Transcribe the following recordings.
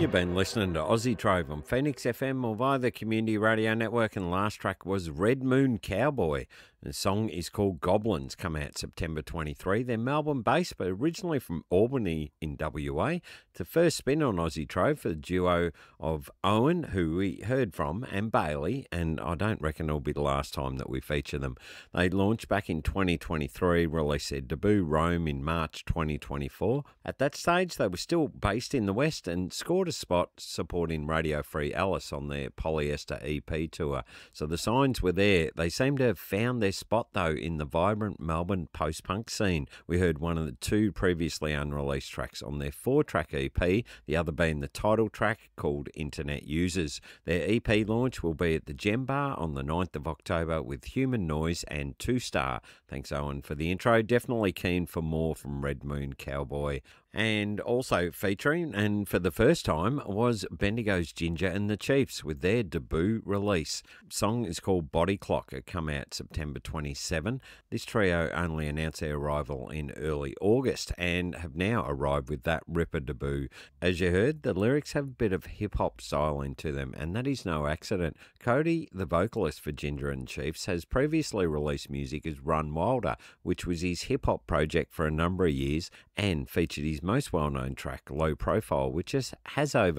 You've been listening to Aussie Trove on Phoenix FM or via the Community Radio Network, and the last track was Red Moon Cowboy. The song is called Goblins, come out September 23. They're Melbourne-based, but originally from Albany in WA. It's the first spin on Aussie Trove for the duo of Owen, who we heard from, and Bailey, and I don't reckon it'll be the last time that we feature them. They launched back in 2023, released their debut Rome in March 2024. At that stage, they were still based in the West and scored a spot supporting Radio Free Alice on their Polyester EP tour. So the signs were there. They seem to have found their spot, though, in the vibrant Melbourne post-punk scene. We heard one of the two previously unreleased tracks on their 4-track EP, the other being the title track called Internet Users. Their EP launch will be at the Gem Bar on the 9th of October with Human Noise and 2 Star. Thanks, Owen, for the intro. Definitely keen for more from Red Moon Cowboy. And also featuring, and for the first time, was Bendigo's Ginger and the Chiefs with their debut release. The song is called Body Clock. It come out September 27. This trio only announced their arrival in early August and have now arrived with that ripper debut. As you heard, the lyrics have a bit of hip-hop style into them, and that is no accident. Cody, the vocalist for Ginger and Chiefs, has previously released music as Run Wilder, which was his hip-hop project for a number of years and featured his most well-known track, Low Profile, which has over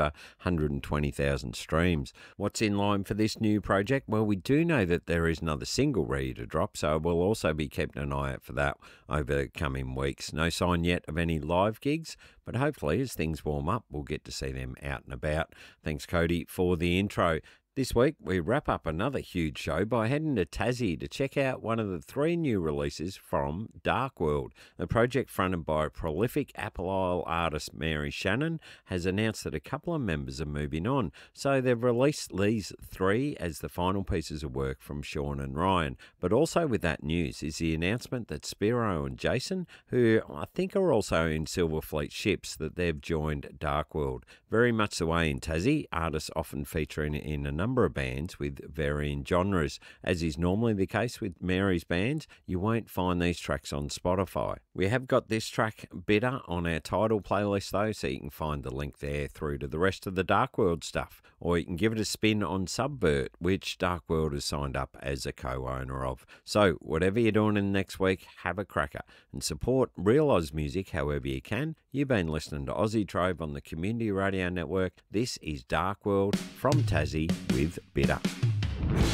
120,000 streams. What's in line for this new project? Well, we do know that there is another single ready to drop, so we'll also be keeping an eye out for that over the coming weeks. No sign yet of any live gigs, but hopefully as things warm up, we'll get to see them out and about. Thanks, Cody, for the intro. This week, we wrap up another huge show by heading to Tassie to check out one of the 3 new releases from Dark World. The project, fronted by prolific Apple Isle artist Mary Shannon, has announced that a couple of members are moving on. So they've released these 3 as the final pieces of work from Sean and Ryan. But also with that news is the announcement that Spiro and Jason, who I think are also in Silverfleet Ships, that they've joined Dark World. Very much the way in Tassie, artists often featuring in a number of bands with varying genres. As is normally the case with Mary's bands, you won't find these tracks on Spotify. We have got this track, Bitter, on our title playlist though, so you can find the link there through to the rest of the Dark World stuff. Or you can give it a spin on Subvert, which Dark World has signed up as a co-owner of. So whatever you're doing in the next week, have a cracker and support real Oz music however you can. You've been listening to Aussie Trove on the Community Radio Network. This is Dark World from Tassie with Bitter.